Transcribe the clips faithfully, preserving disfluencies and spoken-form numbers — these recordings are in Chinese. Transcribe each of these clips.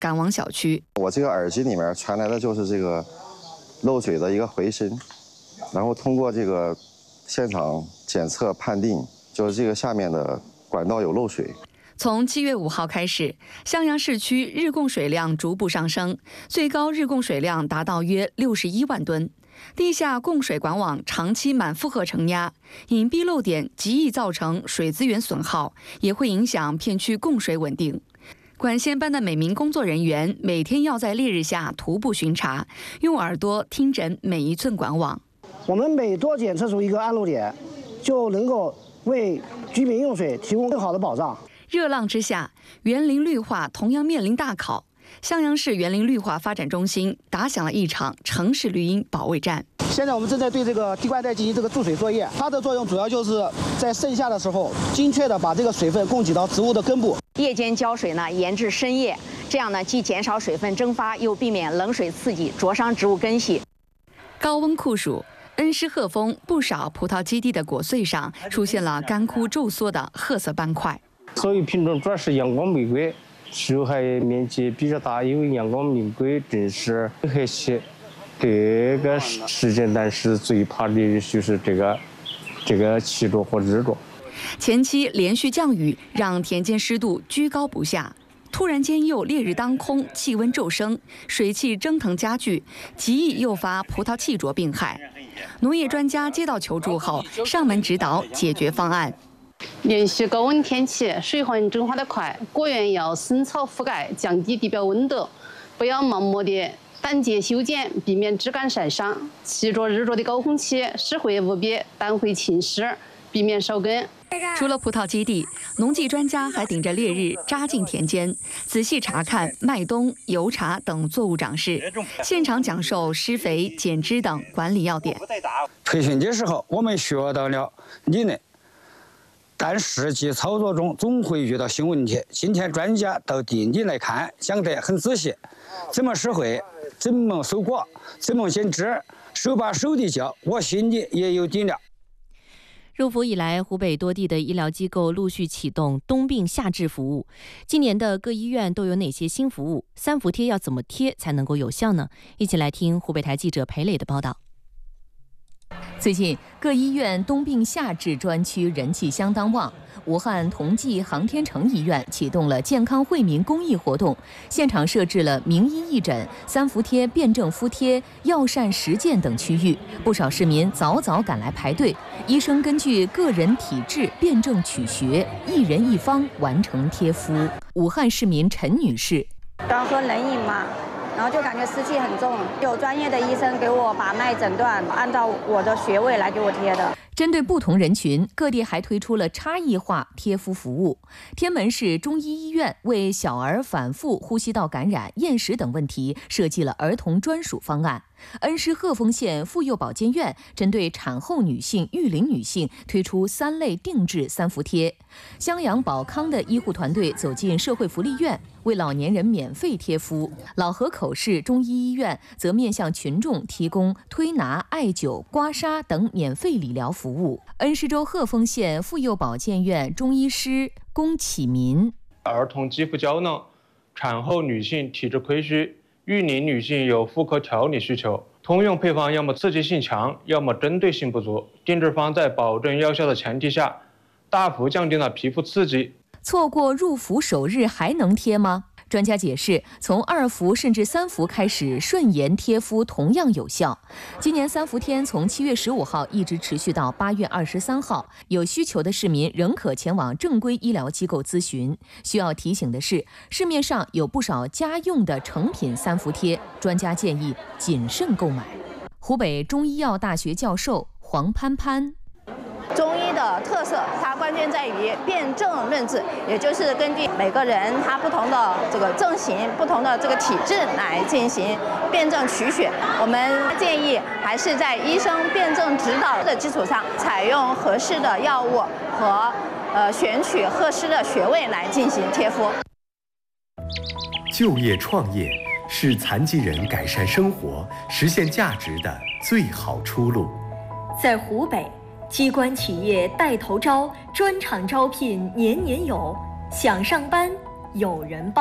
赶往小区。 我这个耳机里面传来的就是这个漏水的一个回声，然后通过这个现场检测判定，就是这个下面的管道有漏水。 从七月五号开始，襄阳市区日供水量逐步上升，最高日供水量达到约六十一万吨。地下供水管网长期满负荷承压，隐蔽漏点极易造成水资源损耗，也会影响片区供水稳定。管线班的每名工作人员每天要在烈日下徒步巡查，用耳朵听诊每一寸管网。 我们每多检测出一个暗漏点，就能够为居民用水提供更好的保障。 热浪之下，园林绿化同样面临大考。襄阳市园林绿化发展中心打响了一场城市绿荫保卫战。 现在我们正在对这个地瓜带进行这个注水作业，它的作用主要就是在盛夏的时候，精确的把这个水分供给到植物的根部。 夜间浇水呢，延至深夜，这样呢既减少水分蒸发，又避免冷水刺激灼伤植物根系。 高温酷暑，恩施鹤峰不少葡萄基地的果穗上出现了干枯皱缩的褐色斑块。 所有品种主要是阳光玫瑰，受害面积比较大，因为阳光玫瑰正是黑期这个时间段是最怕的，就是这个这个气浊和日浊。 前期连续降雨让田间湿度居高不下，突然间又烈日当空，气温骤升，水汽蒸腾加剧，极易诱发葡萄气浊病害。农业专家接到求助后，上门指导解决方案。 连续高温天气，水环蒸发得快，果园要深草覆盖，降低地表温度，不要盲目的胆结修剪，避免枝干晒伤。气浊日浊的高峰期，湿会无比，但会浸湿，避免烧根。 除了葡萄基地，农技专家还顶着烈日扎进田间，仔细查看麦冬、油茶等作物长势，现场讲授施肥、减脂等管理要点。 培训的时候，我们学到了理论，但实际操作中总会遇到新问题。今天专家到地里来看，讲得很仔细，怎么施肥，怎么收果，怎么减脂，手把手的教，我心里也有底了。 入伏以来，湖北多地的医疗机构陆续启动冬病夏治服务。今年的各医院都有哪些新服务？三伏贴要怎么贴才能够有效呢？一起来听湖北台记者裴磊的报道。最近，各医院冬病夏治专区人气相当旺。武汉同济航天城医院启动了健康惠民公益活动，现场设置了名医义诊、三伏贴、辩证敷贴、药膳实践等区域，不少市民早早赶来排队。医生根据个人体质辩证取穴，一人一方完成贴敷。武汉市民陈女士： 刚喝冷饮嘛，然后就感觉湿气很重，有专业的医生给我把脉诊断，按照我的穴位来给我贴的。 针对不同人群，各地还推出了差异化贴敷服务。天门市中医医院为小儿反复呼吸道感染、厌食等问题设计了儿童专属方案。恩施鹤峰县妇幼保健院针对产后女性、育龄女性推出三类定制三伏贴。襄阳保康的医护团队走进社会福利院，为老年人免费贴敷。老河口市中医医院则面向群众提供推拿、艾灸、刮痧等免费理疗服务。恩施州鹤峰县妇幼保健院中医师龚启民： 儿童肌肤胶囊，产后女性体质亏虚，育龄女性有妇科调理需求，通用配方要么刺激性强，要么针对性不足。定制方在保证药效的前提下，大幅降低了皮肤刺激。 错过入伏首日还能贴吗？专家解释，从二伏甚至三伏开始顺延贴敷同样有效。今年三伏天从七月十五号一直持续到八月二十三号，有需求的市民仍可前往正规医疗机构咨询。需要提醒的是，市面上有不少家用的成品三伏贴，专家建议谨慎购买。湖北中医药大学教授黄潘潘： 中医的特色，它关键在于辨证论治，也就是根据每个人他不同的这个症型、不同的这个体质来进行辨证取血。我们建议还是在医生辨证指导的基础上，采用合适的药物和呃选取合适的穴位来进行贴敷。 就业创业是残疾人改善生活、实现价值的最好出路。 在湖北，机关企业带头招，专场招聘年年有，想上班有人帮。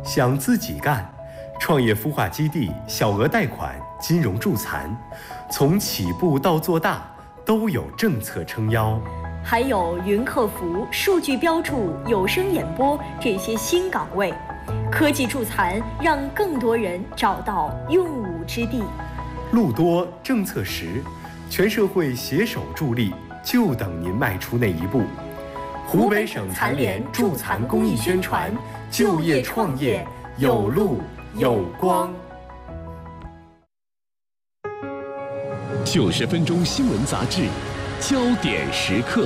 想自己干，创业孵化基地小额贷款、金融助残，从起步到做大都有政策撑腰。 还有云客服、数据标注、有声演播这些新岗位，科技助残让更多人找到用武之地。 路多政策实，全社会携手助力，就等您迈出那一步。湖北省残联助残公益宣传，就业创业有路有光。 九十分钟新闻杂志，焦点时刻。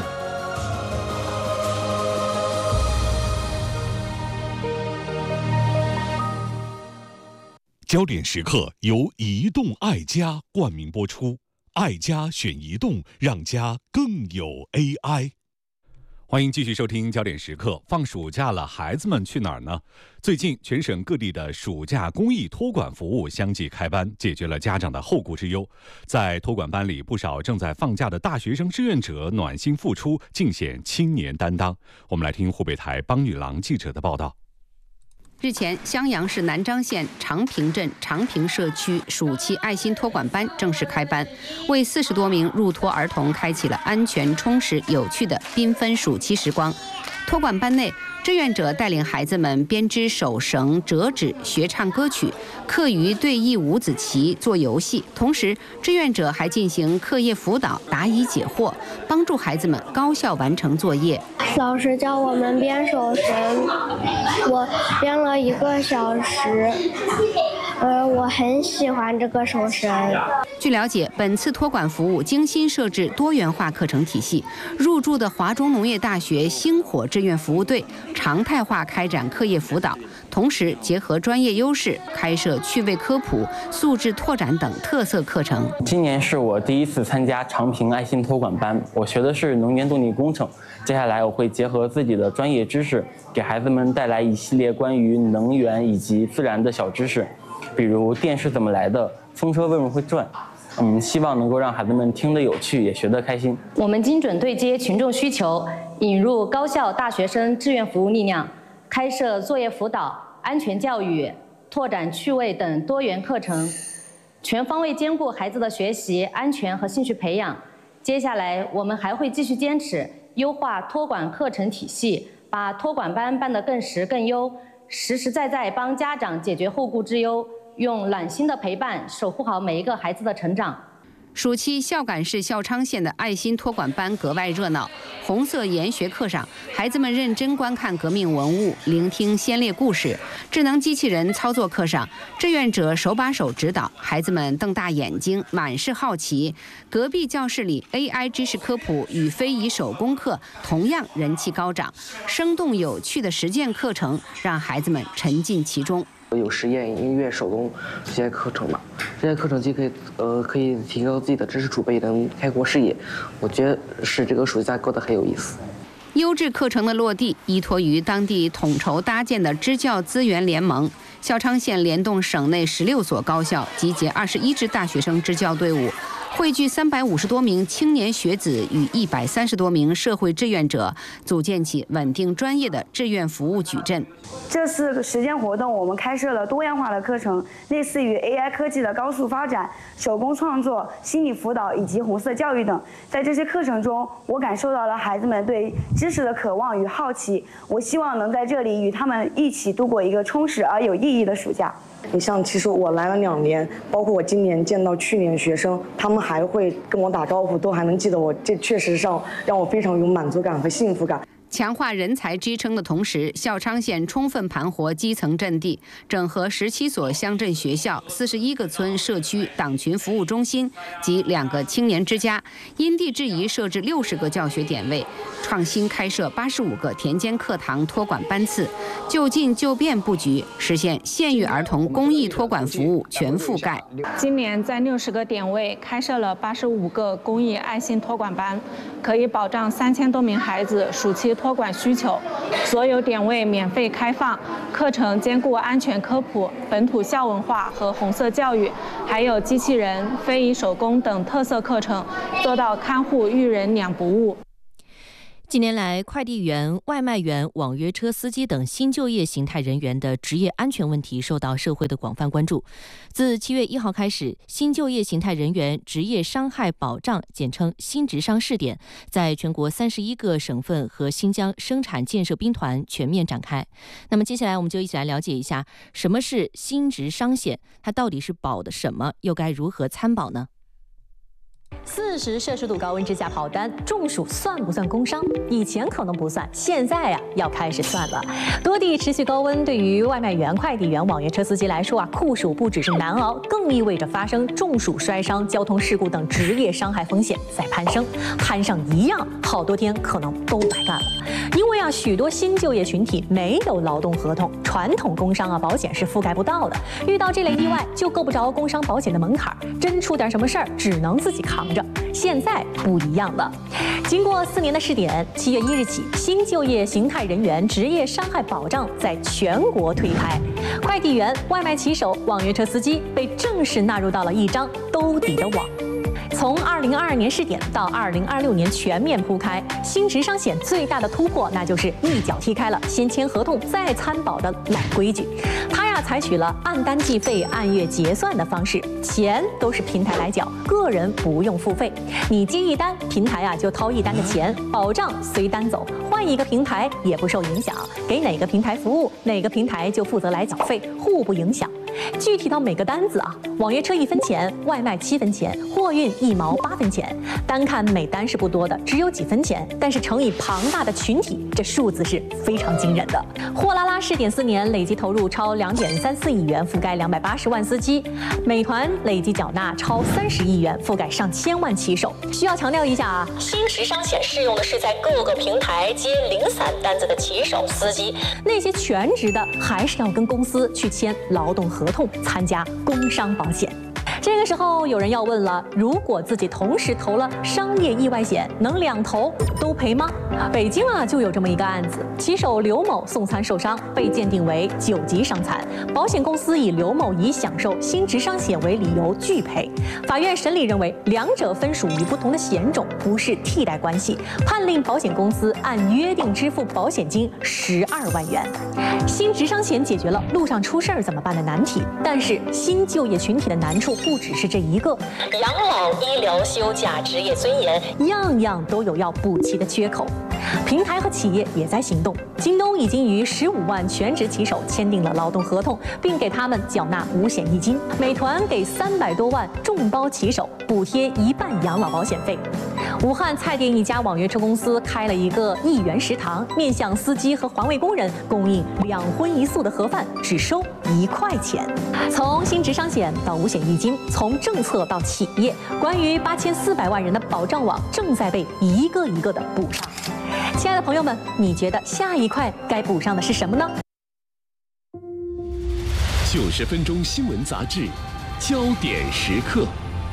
焦点时刻由移动爱家冠名播出，爱家选移动，让家更有 A I。欢迎继续收听焦点时刻。放暑假了，孩子们去哪儿呢？最近全省各地的暑假公益托管服务相继开班，解决了家长的后顾之忧。在托管班里，不少正在放假的大学生志愿者暖心付出，尽显青年担当。我们来听湖北台帮女郎记者的报道。 日前，襄阳市南漳县长平镇长平社区暑期爱心托管班正式开班，为四十多名入托儿童开启了安全、充实、有趣的缤纷暑期时光。托管班内，志愿者带领孩子们编织手绳、折纸、学唱歌曲，课余对弈五子棋、做游戏。同时，志愿者还进行课业辅导、答疑解惑，帮助孩子们高效完成作业。 老师教我们编手绳，我编了一个小时，呃，我很喜欢这个手绳。 据了解，本次托管服务精心设置多元化课程体系，入驻的华中农业大学星火志愿服务队常态化开展课业辅导，同时结合专业优势，开设趣味科普、素质拓展等特色课程。 今年是我第一次参加长平爱心托管班，我学的是能源动力工程。接下来我会结合自己的专业知识，给孩子们带来一系列关于能源以及自然的小知识，比如电是怎么来的，风车为什么会转。嗯，希望能够让孩子们听得有趣，也学得开心。 我们精准对接群众需求，引入高校大学生志愿服务力量，开设作业辅导、安全教育、拓展趣味等多元课程，全方位兼顾孩子的学习、安全和兴趣培养。接下来，我们还会继续坚持优化托管课程体系，把托管班办得更实更优，实实在在帮家长解决后顾之忧。用暖心的陪伴守护好每一个孩子的成长。 暑期，孝感市孝昌县的爱心托管班格外热闹。红色研学课上，孩子们认真观看革命文物，聆听先烈故事；智能机器人操作课上，志愿者手把手指导，孩子们瞪大眼睛，满是好奇。隔壁教室里 A I 知识科普与非遗手工课同样人气高涨，生动有趣的实践课程让孩子们沉浸其中。 有实验、音乐、手工这些课程吧，这些课程既可以呃可以提高自己的知识储备，能开阔视野。我觉得是这个暑假过得很有意思。 优质课程的落地，依托于当地统筹搭建的支教资源联盟。孝昌县联动省内十六所高校，集结二十一支大学生支教队伍，汇聚三百五十多名青年学子与一百三十多名社会志愿者，组建起稳定专业的志愿服务矩阵。 这次实践活动，我们开设了多样化的课程，类似于 A I 科技的高速发展、手工创作、心理辅导以及红色教育等。在这些课程中，我感受到了孩子们对知识的渴望与好奇。我希望能在这里与他们一起度过一个充实而有意义的暑假。 你像，其实我来了两年，包括我今年见到去年学生，他们还会跟我打招呼，都还能记得我，这确实上让我非常有满足感和幸福感。 强化人才支撑的同时，孝昌县充分盘活基层阵地，整合十七所乡镇学校、四十一个村社区党群服务中心及两个青年之家，因地制宜设置六十个教学点位，创新开设八十五个田间课堂托管班次，就近就便布局，实现县域儿童公益托管服务全覆盖。 今年在六十个点位开设了八十五个公益爱心托管班，可以保障三千多名孩子暑期托管需求，所有点位免费开放，课程兼顾安全科普、本土校文化和红色教育，还有机器人、非遗手工等特色课程，做到看护育人两不误。 近年来，快递员、外卖员、网约车司机等新就业形态人员的职业安全问题受到社会的广泛关注。自七月一号开始，新就业形态人员职业伤害保障（简称新职伤）试点在全国三十一个省份和新疆生产建设兵团全面展开。那么接下来我们就一起来了解一下什么是新职伤险，它到底是保的什么，又该如何参保呢？ 四十摄氏度高温之下跑单，中暑算不算工伤？以前可能不算，现在呀、啊、要开始算了。多地持续高温，对于外卖员、快递员、网约车司机来说啊，酷暑不只是难熬，更意味着发生中暑、摔伤、交通事故等职业伤害风险在攀升。摊上一样，好多天可能都白干了。因为啊，许多新就业群体没有劳动合同，传统工伤啊保险是覆盖不到的。遇到这类意外，就够不着工伤保险的门槛，真出点什么事儿，只能自己扛着。现在不一样了，经过四年的试点，七月一日起，新就业形态人员职业伤害保障在全国推开，快递员、外卖骑手、网约车司机被正式纳入到了一张兜底的网。从二零二二年试点到二零二六年全面铺开，新职伤险最大的突破，那就是一脚踢开了先签合同再参保的老规矩。它呀采取了按单计费、按月结算的方式，钱都是平台来缴，个人不用付费。你接一单，平台啊就掏一单的钱，保障随单走，换一个平台也不受影响，给哪个平台服务，哪个平台就负责来缴费，互不影响。具体到每个单子啊，网约车一分钱，外卖七分钱，货运一毛八分钱。单看每单是不多的，只有几分钱，但是乘以庞大的群体，这数字是非常惊人的。货拉拉试点四年，累计投入超两点三四亿元，覆盖两百八十万司机；美团累计缴纳超三十亿元，覆盖上千万骑手。需要强调一下啊，新职伤险适用的是在各个平台接零散单子的骑手、司机，那些全职的还是要跟公司去签劳动合同。合同参加工伤保险。这个时候有人要问了，如果自己同时投了商业意外险，能两头都赔吗？北京啊就有这么一个案子，骑手刘某送餐受伤，被鉴定为九级伤残，保险公司以刘某已享受新职伤险为理由拒赔。法院审理认为，两者分属于不同的险种，不是替代关系，判令保险公司按约定支付保险金十二万元。新职伤险解决了路上出事儿怎么办的难题，但是新就业群体的难处不只是这一个，养老、医疗、休假、职业尊严，样样都有要补齐的缺口。平台和企业也在行动，京东已经与十五万全职骑手签订了劳动合同，并给他们缴纳五险一金。美团给三百多万众包骑手补贴一半养老保险费。武汉蔡甸一家网约车公司开了一个一元食堂，面向司机和环卫工人供应两荤一素的盒饭，只收一块钱。从新职伤险到五险一金，从政策到企业，关于八千四百万人的保障网正在被一个一个的补上。亲爱的朋友们，你觉得下一块该补上的是什么呢？ 九十分钟新闻杂志，焦点时刻。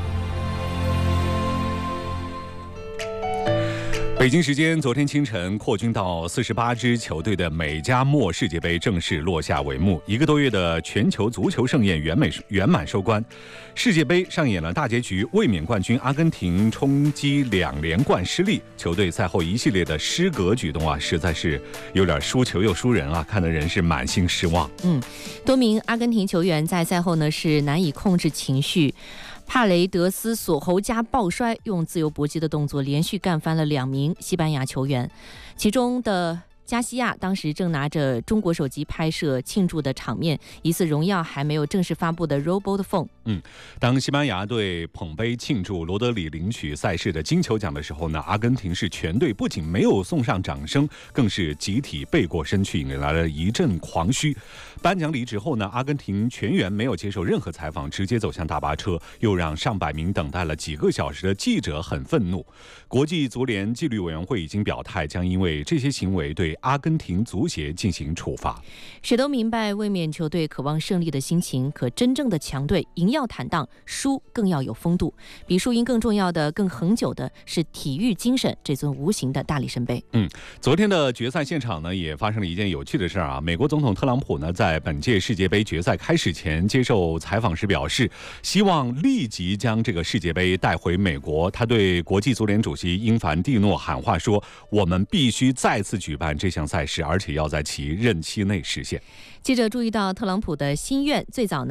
北京时间昨天清晨，扩军到四十八支球队的美加墨世界杯正式落下帷幕，一个多月的全球足球盛宴圆美圆满收官。世界杯上演了大结局，卫冕冠军阿根廷冲击两连冠失利，球队赛后一系列的失格举动啊，实在是有点输球又输人啊，看得人是满心失望。 嗯，多名阿根廷球员在赛后呢是难以控制情绪。帕雷德斯锁喉加抱摔，用自由搏击的动作连续干翻了两名西班牙球员，其中的加西亚当时正拿着中国手机拍摄庆祝的场面，疑似荣耀还没有正式发布的 Robot Phone。 嗯，当西班牙队捧杯庆祝罗德里领取赛事的金球奖的时候呢，阿根廷是全队不仅没有送上掌声，更是集体背过身去，引来了一阵狂嘘。颁奖礼之后呢，阿根廷全员没有接受任何采访，直接走向大巴车，又让上百名等待了几个小时的记者很愤怒。国际足联纪律委员会已经表态，将因为这些行为对对阿根廷足协进行处罚。 谁都明白卫冕球队渴望胜利的心情，可真正的强队赢要坦荡，输更要有风度。比输赢更重要的、更恒久的是体育精神，这尊无形的大力神杯。 嗯，昨天的决赛现场呢，也发生了一件有趣的事儿啊。美国总统特朗普呢，在本届世界杯决赛开始前接受采访时表示，希望立即将这个世界杯带回美国。他对国际足联主席英凡蒂诺喊话说：“我们必须再次举办这项赛事，而且要在其任期内实现。” 记者注意到特朗普的心愿最早呢。